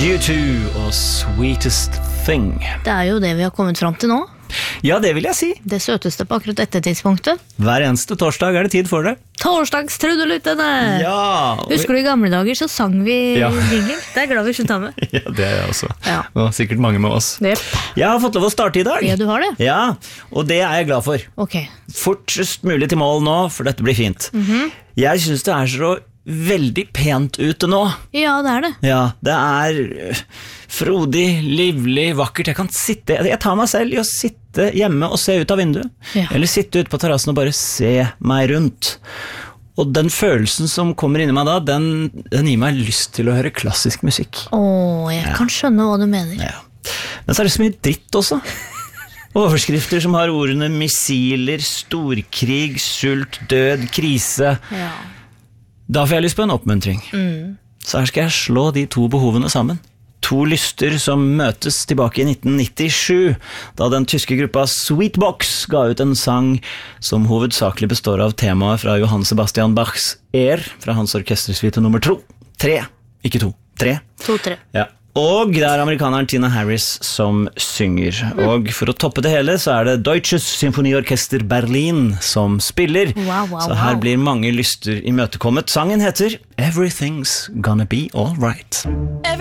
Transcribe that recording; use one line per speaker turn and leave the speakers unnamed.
U2 og Sweetest Thing.
Det jo det vi har kommet fram til nå.
Ja, det vil jeg si.
Det søteste på akkurat dette tidspunktet.
Hver eneste torsdag det tid for det.
Torsdagstrudeluttene!
Ja!
Husker du i gamle dager så sang vi jingle? Det glad vi skjønte med.
Ja, det jeg også.
Ja.
Og sikkert mange med oss.
Yep.
Jeg har fått lov å starte i dag.
Ja, du har det.
Ja, og det jeg glad for.
Ok.
Fortest mulig til mål nå, for dette blir fint. Jeg synes det så veldig pent ute nå.
Ja, det det.
Ja, det frodig, livlig, vakkert. Jeg tar meg selv i å sitte hjemme og se ut av vinduet.
Ja.
Eller sitte ut på terrassen og bare se meg rundt. Og den følelsen som kommer inni meg da, den gir meg lyst til å høre klassisk musikk.
Jeg kan skjønne hva du mener.
Ja. Men så det så mye dritt også. Overskrifter som har ordene missiler, storkrig, sult, død, krise.
Ja.
Da får jeg lyst på en oppmuntring. Så her skal jeg slå de to behovene sammen. To lyster som møtes tilbake i 1997, da den tyske gruppa Sweetbox ga ut en sang som hovedsakelig består av temaet fra Johann Sebastian Bachs fra hans orkestersuite nummer 3, ikke 2, 3.
2-3.
Ja. Og det amerikaneren Tina Harris som synger. Og for å toppe det hele så det Deutsches Symfoniorchester Berlin som spiller.
Wow.
Så her blir mange lyster imøtekommet. Sangen heter Everything's Gonna Be All Right.